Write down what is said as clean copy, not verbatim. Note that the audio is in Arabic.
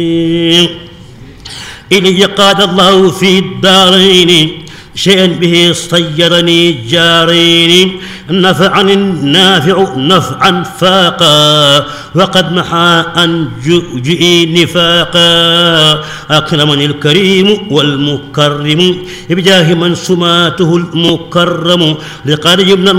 إلي قاد الله في الدارين شيئا به صيرني جارين، نفعني النافع نفعا فاقا وقد محى عن جوجئي نفاقا. أكرمني الكريم والمكرم بجاه من سماته المكرم لقريب